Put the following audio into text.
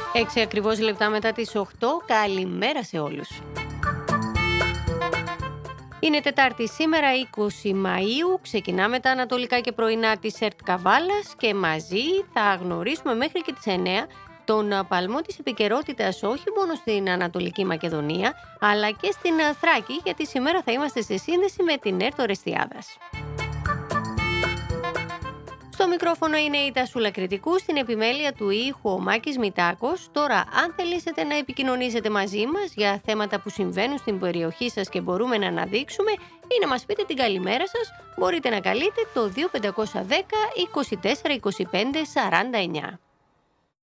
6 ακριβώς λεπτά μετά τις 8. Καλημέρα σε όλους. Είναι Τετάρτη σήμερα, 20 Μαΐου. Ξεκινάμε τα ανατολικά και πρωινά της ΕΡΤ Καβάλας και μαζί θα γνωρίσουμε μέχρι και τις 9 τον παλμό της επικαιρότητας όχι μόνο στην Ανατολική Μακεδονία, αλλά και στην Θράκη, γιατί σήμερα θα είμαστε σε σύνδεση με την ΕΡΤ Ορεστιάδας. Στο μικρόφωνο είναι η Τασούλα Κρητικού, στην επιμέλεια του ήχου ο Μάκης Μητάκος. Τώρα, αν θελήσετε να επικοινωνήσετε μαζί μας για θέματα που συμβαίνουν στην περιοχή σας και μπορούμε να αναδείξουμε ή να μας πείτε την καλημέρα σας, μπορείτε να καλείτε το 2510 24 25 49.